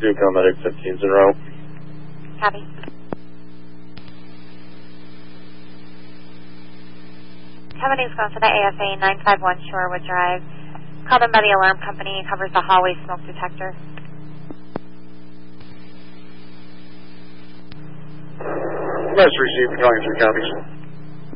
Zuko, medic 15's in row. Copy. Company's going for the AFA 951 Shorewood Drive. Called in by the alarm company. Covers the hallway smoke detector. Message received. Calling 3 copies.